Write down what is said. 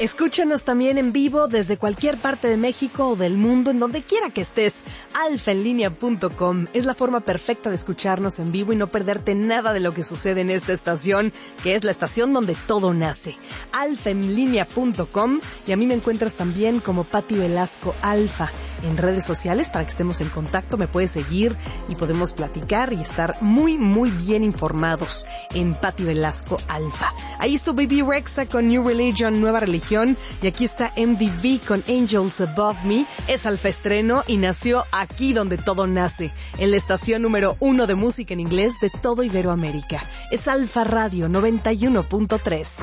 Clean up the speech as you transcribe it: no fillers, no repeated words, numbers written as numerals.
Escúchanos también en vivo desde cualquier parte de México o del mundo, en donde quiera que estés. alfaenlinea.com es la forma perfecta de escucharnos en vivo y no perderte nada de lo que sucede en esta estación, que es la estación donde todo nace. alfaenlinea.com, y a mí me encuentras también como Pati Velasco Alfa en redes sociales para que estemos en contacto. Me puedes seguir y podemos platicar y estar muy, muy bien informados en Pati Velasco Alfa. Ahí está Baby Rexha con New Religion, Nueva Religión, y aquí está MVV con Angels Above Me. Es Alfa Estreno y nació aquí donde todo nace, en la estación número 1 de música en inglés de todo Iberoamérica. Es Alfa Radio 91.3.